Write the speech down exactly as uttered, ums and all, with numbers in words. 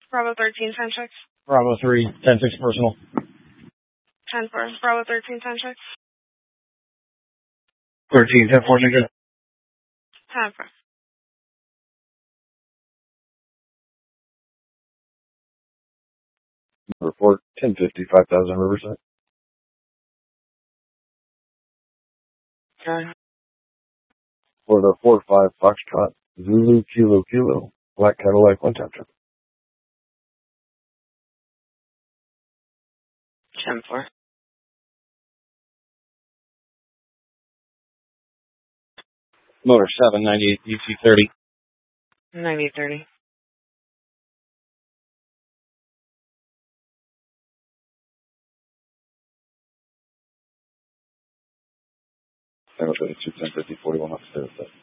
Bravo thirteen, ten six. Bravo three, ten six personal. ten four. Bravo thirteen, ten six. thirteen, ten four, negative. ten four. Report ten fifty, five thousand Riverside. Okay. Florida four five Foxtrot, Zulu Kilo Kilo, Black Cadillac, one time trip. ten four. Motor seven, ninety-eight, D C thirty. ninety thirty. seven thirty-two, ten fifty, forty-one upstairs.